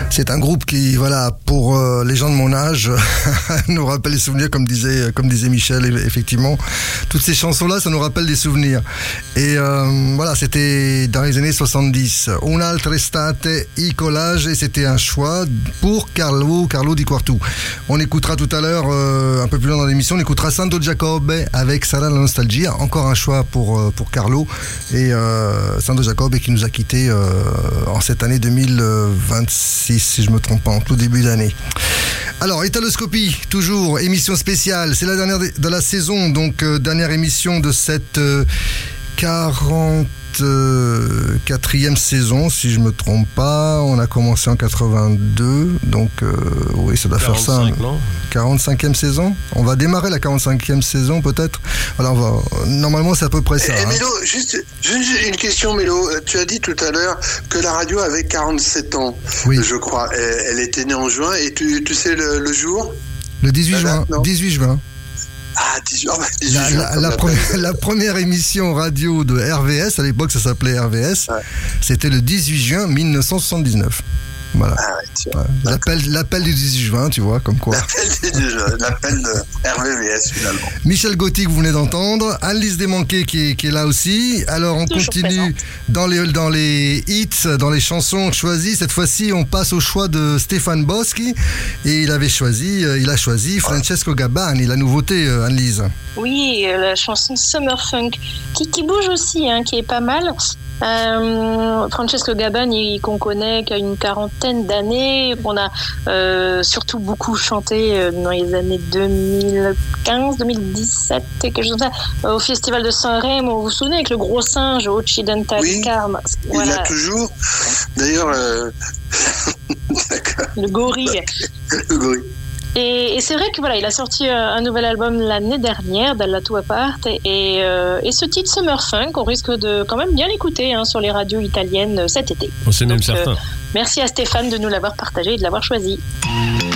C'est un groupe qui, voilà, pour les gens de mon âge, nous rappelle des souvenirs, comme disait Michel, effectivement. Toutes ces chansons-là, ça nous rappelle des souvenirs. Et voilà, c'était dans les années 70. Un'altra estate, i collage, et c'était un choix pour Carlo Di Quartu. On écoutera tout à l'heure, un peu plus loin dans l'émission, on écoutera Sandro Giacobbe avec Sarà la nostalgia. Encore un choix pour Carlo. Et Sandro Giacobbe qui nous a quittés en cette année 2026. Si je me trompe pas, en tout début d'année. Alors, Italoscopie, toujours, émission spéciale. C'est la dernière de la saison, donc dernière émission de cette 44e saison, si je me trompe pas. On a commencé en 82, donc oui, ça doit faire ça. 45e saison. On va démarrer la 45e saison, peut-être. Alors, normalement, c'est à peu près ça. Mélo, juste une question, Mélo. Tu as dit tout à l'heure que la radio avait 47 ans, oui. Je crois. Elle était née en juin, et tu sais le jour ? Le 18 juin. 18 juin. Ah, 18 juin. La première émission radio de RVS, à l'époque ça s'appelait RVS, ouais. C'était le 18 juin 1979. Voilà. Ah ouais, l'appel du 18 juin, tu vois, comme quoi. L'appel de RVVS, finalement. Michel Gauthier, que vous venez d'entendre. Anne-Lise Desmanquet qui est là aussi. Alors, on continue dans les hits, dans les chansons choisies. Cette fois-ci, on passe au choix de Stéphane Boschi. Et il a choisi Francesco Gabbani, la nouveauté, Anne-Lise. Oui, la chanson Summer Funk, qui bouge aussi, hein, qui est pas mal. Francesco Gabbani, qu'on connaît, qui a une quarantaine d'années, qu'on a surtout beaucoup chanté dans les années 2015, 2017, quelque chose comme ça, au festival de Sanremo. Vous vous souvenez, avec le gros singe Occidental Karma. Voilà. Il l'a toujours. D'ailleurs, d'accord. Le gorille. Le gorille. Et c'est vrai que voilà, il a sorti un nouvel album l'année dernière, Dalla tua parte, et ce titre Summer Funk, on risque de quand même bien l'écouter sur les radios italiennes cet été. C'est même certain. Merci à Stéphane de nous l'avoir partagé et de l'avoir choisi.